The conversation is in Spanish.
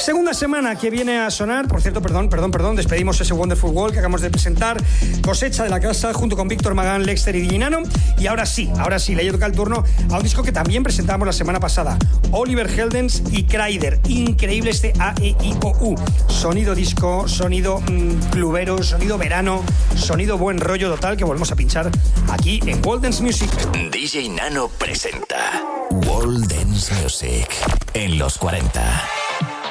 Segunda semana que viene a sonar, por cierto, perdón, despedimos ese Wonderful World que acabamos de presentar, cosecha de la casa junto con Víctor Magán, Lexter y Guillinano. Y ahora sí, le toca el turno a un disco que también presentamos la semana pasada, Oliver Heldens y Kryder. Increíble este A-E-I-O-U. Sonido disco, sonido clubero, sonido verano, sonido buen rollo total que volvemos a pinchar aquí en World Dance Music. DJ Nano presenta World Dance Music en los 40.